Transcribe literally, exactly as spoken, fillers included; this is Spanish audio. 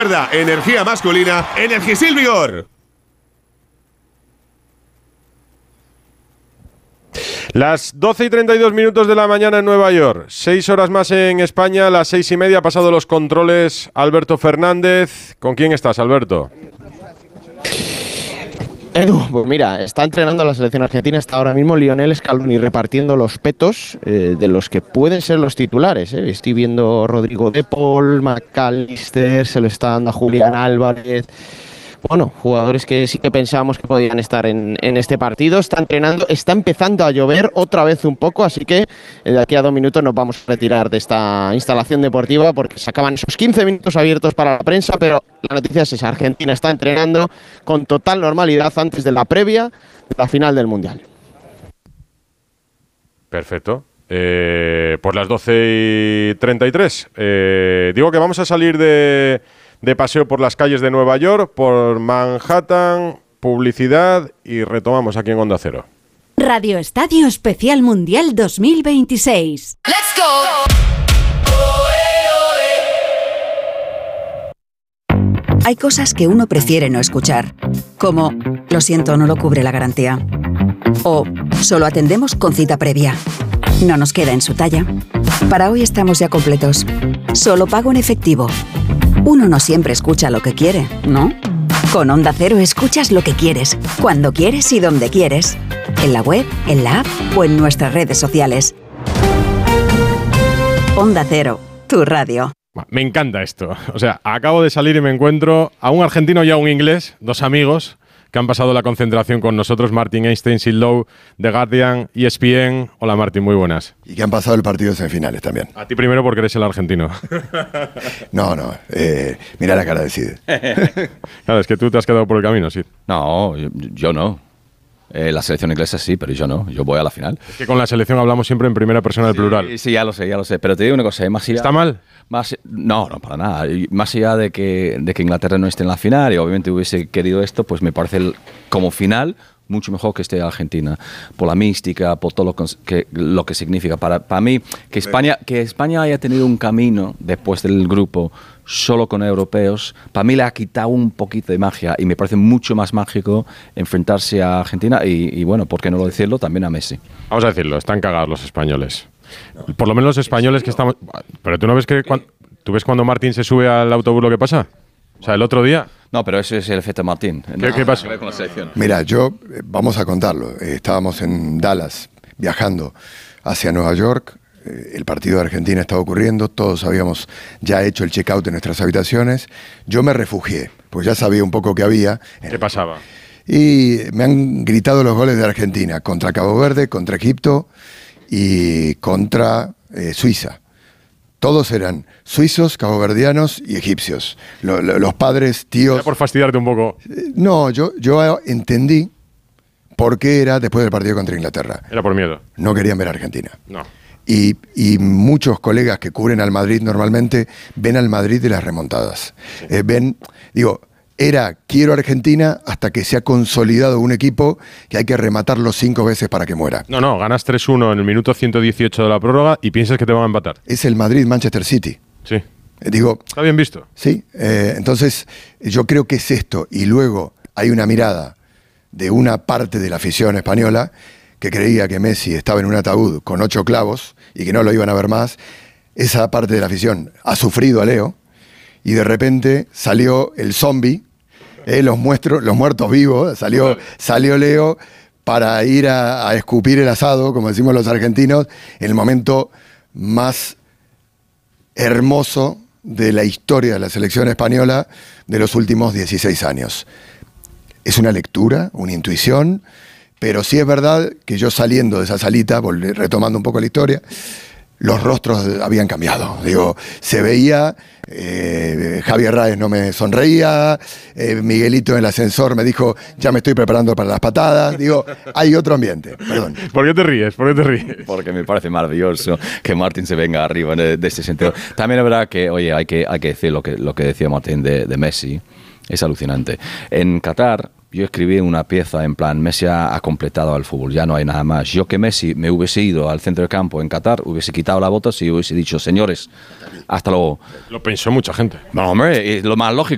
Energía masculina, Energisil Vigor. Las doce y treinta y dos minutos de la mañana en Nueva York, seis horas más en España, las seis y media ha pasado los controles Alberto Fernández. ¿Con quién estás, Alberto? Edu, pues mira, está entrenando la selección argentina, está ahora mismo Lionel Scaloni repartiendo los petos eh, de los que pueden ser los titulares. Eh. Estoy viendo Rodrigo de Paul, McAllister, se lo está dando a Julián Álvarez. Bueno, jugadores que sí que pensábamos que podían estar en, en este partido. Está entrenando, está empezando a llover otra vez un poco, así que de aquí a dos minutos nos vamos a retirar de esta instalación deportiva porque se acaban esos quince minutos abiertos para la prensa, pero la noticia es esa, Argentina está entrenando con total normalidad antes de la previa de la final del Mundial. Perfecto. Eh, por las doce y treinta y tres. Eh, digo que vamos a salir de... de paseo por las calles de Nueva York, por Manhattan, publicidad y retomamos aquí en Onda Cero. Radio Estadio Especial Mundial dos mil veintiséis. ¡Let's go! Hay cosas que uno prefiere no escuchar, como lo siento, no lo cubre la garantía. O solo atendemos con cita previa. No nos queda en su talla. Para hoy estamos ya completos. Solo pago en efectivo. Uno no siempre escucha lo que quiere, ¿no? Con Onda Cero escuchas lo que quieres, cuando quieres y donde quieres. En la web, en la app o en nuestras redes sociales. Onda Cero, tu radio. Me encanta esto. O sea, acabo de salir y me encuentro a un argentino y a un inglés, dos amigos que han pasado la concentración con nosotros, Martin Einstein Sidlow, The Guardian, E S P N. Hola Martin, muy buenas. Y que han pasado el partido de semifinales también. A ti primero porque eres el argentino. No, no, eh, mira la cara de Sid. Claro, es que tú te has quedado por el camino, Sid. No, yo, yo no. Eh, la selección inglesa sí, pero yo no. Yo voy a la final. Es que con la selección hablamos siempre en primera persona del sí, plural. Sí, ya lo sé, ya lo sé. Pero te digo una cosa, más allá, ¿está mal? Más, no, no, para nada. Más allá de que, de que Inglaterra no esté en la final y obviamente hubiese querido esto, pues me parece el, como final mucho mejor que esté Argentina, por la mística, por todo lo que, lo que significa. Para, para mí, que España, que España haya tenido un camino después del grupo solo con europeos, para mí le ha quitado un poquito de magia y me parece mucho más mágico enfrentarse a Argentina y, y bueno, ¿por qué no lo decirlo? También a Messi. Vamos a decirlo, están cagados los españoles. Por lo menos los españoles que estamos... Pero tú no ves que... Cuando, ¿tú ves cuando Martín se sube al autobús lo que pasa? O sea, el otro día... No, pero eso es el efecto Martín. ¿Qué, no, ¿qué pasó? Con la selección. Mira, yo... Vamos a contarlo. Eh, estábamos en Dallas, viajando hacia Nueva York. Eh, el partido de Argentina estaba ocurriendo. Todos habíamos ya hecho el check-out en nuestras habitaciones. Yo me refugié, pues ya sabía un poco qué había. ¿Qué pasaba? Y me han gritado los goles de Argentina. Contra Cabo Verde, contra Egipto y contra eh, Suiza. Todos eran suizos, caboverdianos y egipcios. Lo, lo, los padres, tíos... Era por fastidiarte un poco. Eh, no, yo, yo entendí por qué era después del partido contra Inglaterra. Era por miedo. No querían ver a Argentina. No. Y, y muchos colegas que cubren al Madrid normalmente ven al Madrid de las remontadas. Sí. Eh, ven, digo... Era, quiero Argentina hasta que se ha consolidado un equipo que hay que rematarlo cinco veces para que muera. No, no, ganas tres uno en el minuto ciento dieciocho de la prórroga y piensas que te van a empatar. Es el Madrid-Manchester City. Sí. Eh, digo, está bien visto. Sí, eh, entonces yo creo que es esto. Y luego hay una mirada de una parte de la afición española que creía que Messi estaba en un ataúd con ocho clavos y que no lo iban a ver más. Esa parte de la afición ha sufrido a Leo y de repente salió el zombie. Eh, los, muestro, los muertos vivos, salió, salió Leo para ir a, a escupir el asado, como decimos los argentinos, en el momento más hermoso de la historia de la selección española de los últimos dieciséis años. Es una lectura, una intuición, pero sí es verdad que yo saliendo de esa salita, retomando un poco la historia, los rostros habían cambiado. Digo, se veía, eh, Javier Raez no me sonreía, eh, Miguelito en el ascensor me dijo, ya me estoy preparando para las patadas. Digo, hay otro ambiente. Perdón. ¿Por qué te ríes? ¿Por qué te ríes? Porque me parece maravilloso que Martín se venga arriba de, de este sentido. También es verdad que, oye, hay que, hay que decir lo que, lo que decía Martín de, de Messi. Es alucinante. En Qatar... Yo escribí una pieza en plan, Messi ha, ha completado al fútbol, ya no hay nada más. Yo que Messi me hubiese ido al centro de campo en Qatar, hubiese quitado la bota y hubiese dicho, señores, hasta luego. Lo pensó mucha gente. No, hombre, lo más lógico.